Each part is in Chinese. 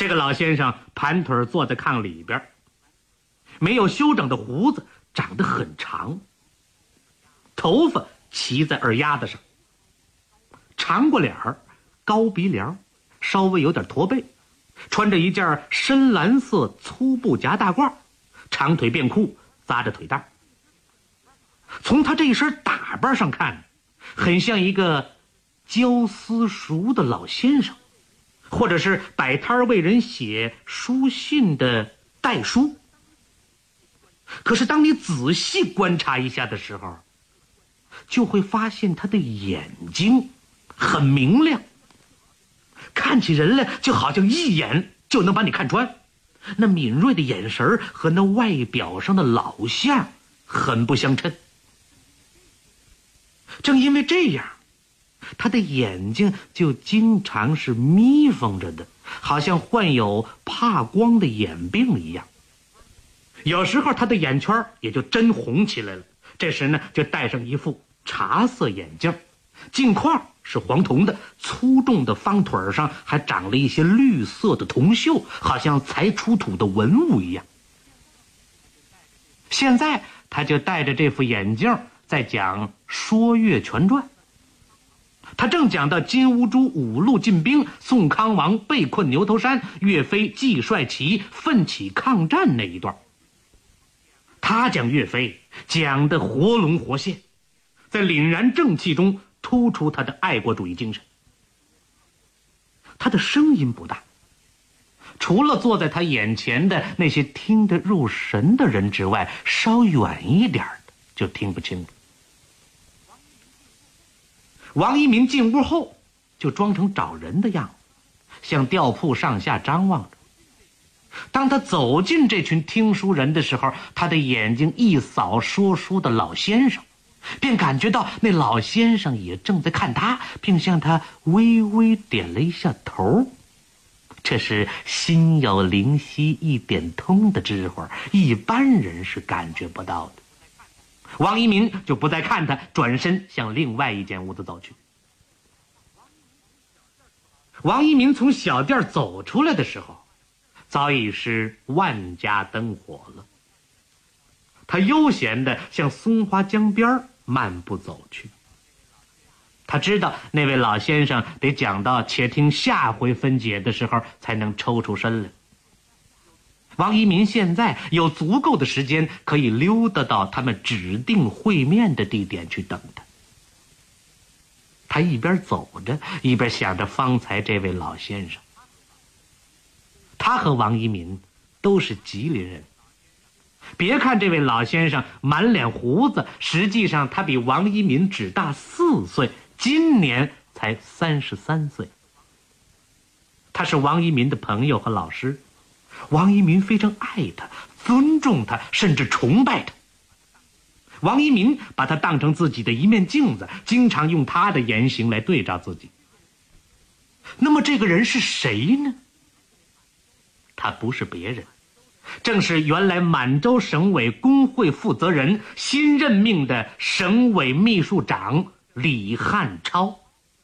这个老先生盘腿坐在炕里边，没有修整的胡子长得很长，头发齐在耳丫子上，长过脸儿，高鼻梁，稍微有点驼背，穿着一件深蓝色粗布夹大褂，长腿便裤扎着腿带。从他这一身打扮上看，很像一个教私塾的老先生，或者是摆摊为人写书信的代书。可是当你仔细观察一下的时候，就会发现他的眼睛很明亮，看起人来就好像一眼就能把你看穿，那敏锐的眼神和那外表上的老相很不相称。正因为这样，他的眼睛就经常是眯缝着的，好像患有怕光的眼病一样。有时候他的眼圈也就真红起来了，这时呢就戴上一副茶色眼镜，镜框是黄铜的，粗重的方腿上还长了一些绿色的铜锈，好像才出土的文物一样。现在他就戴着这副眼镜在讲《说岳全传》，他正讲到金兀术5路进兵，宋康王被困牛头山，岳飞既率旗奋起抗战那一段。他讲岳飞讲得活龙活现，在凛然正气中突出他的爱国主义精神。他的声音不大，除了坐在他眼前的那些听得入神的人之外，稍远一点的就听不清了。王一民进屋后就装成找人的样子，向吊铺上下张望着。当他走进这群听书人的时候，他的眼睛一扫说书的老先生，便感觉到那老先生也正在看他，并向他微微点了一下头。这是心有灵犀一点通的智慧，一般人是感觉不到的。王一民就不再看他，转身向另外一间屋子走去。王一民从小店走出来的时候，早已是万家灯火了。他悠闲地向松花江边漫步走去。他知道那位老先生得讲到且听下回分解的时候才能抽出身来。王一民现在有足够的时间可以溜达到他们指定会面的地点去等他。他一边走着一边想着方才这位老先生。他和王一民都是吉林人，别看这位老先生满脸胡子，实际上他比王一民只大4岁，今年才33岁。他是王一民的朋友和老师，王一民非常爱他，尊重他，甚至崇拜他。王一民把他当成自己的一面镜子，经常用他的言行来对照自己。那么这个人是谁呢？他不是别人，正是原来满洲省委工会负责人，新任命的省委秘书长李汉超。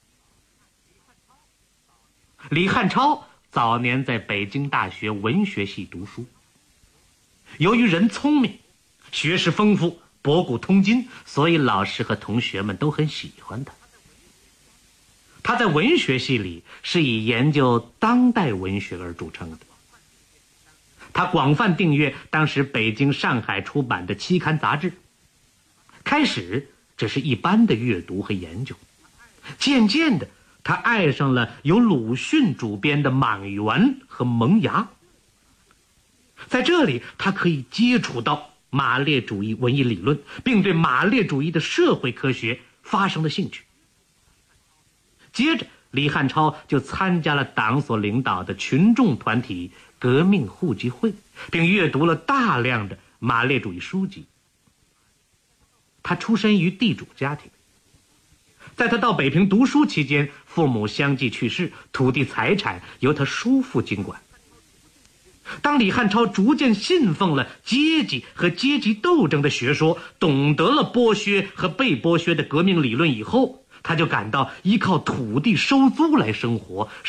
李汉超早年在北京大学文学系读书，由于人聪明，学识丰富，博古通今，所以老师和同学们都很喜欢他。他在文学系里是以研究当代文学而著称的。他广泛订阅当时北京、上海出版的期刊杂志，开始只是一般的阅读和研究，渐渐的他爱上了由鲁迅主编的《莽原》和《萌芽》。在这里他可以接触到马列主义文艺理论，并对马列主义的社会科学发生了兴趣。接着李汉超就参加了党所领导的群众团体革命互济会，并阅读了大量的马列主义书籍。他出身于地主家庭，在他到北平读书期间，父母相继去世，土地财产由他叔父经管。当李汉超逐渐信奉了阶级和阶级斗争的学说，懂得了剥削和被剥削的革命理论以后，他就感到依靠土地收租来生活